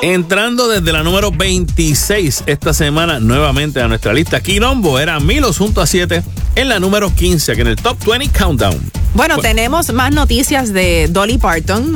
Entrando desde la número 26 esta semana nuevamente a nuestra lista, Quilombo era Milos junto a 7 en la número 15, aquí en el Top 20 Countdown. Bueno, tenemos más noticias de Dolly Parton.